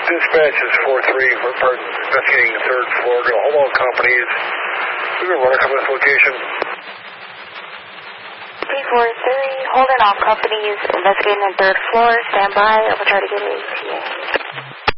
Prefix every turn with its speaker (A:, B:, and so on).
A: Dispatch is 4-3. We're investigating the third floor. Got hold on companies. We're going to run from this location.
B: 343, holding all companies, investigating the third floor. Stand by. I will try to get an ETA.